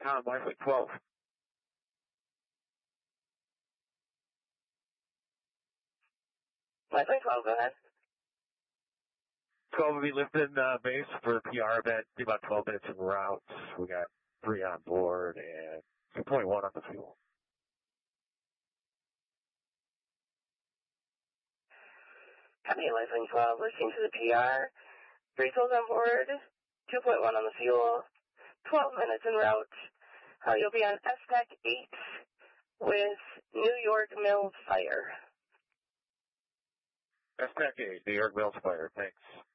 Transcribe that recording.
Tom, Lifelink 12. Lifelink 12, go ahead. 12 will be lifting base for the PR event. Be about 12 minutes en route. We got 3 on board and 2.1 on the fuel. Copy, Lifelink 12, listening to the PR. 3 souls on board, 2.1 on the fuel, 12 minutes en route. You'll be on STEC 8 with New York Mills Fire. STEC 8, New York Mills Fire, thanks.